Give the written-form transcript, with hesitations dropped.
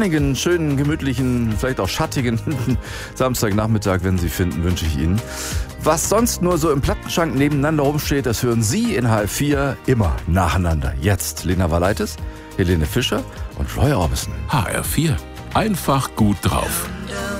sonnigen, schönen, gemütlichen, vielleicht auch schattigen Samstagnachmittag, wenn Sie finden, wünsche ich Ihnen. Was sonst nur so im Plattenschrank nebeneinander rumsteht, das hören Sie in HR4 immer nacheinander. Jetzt Lena Valaitis, Helene Fischer und Roy Orbison. HR4. Einfach gut drauf.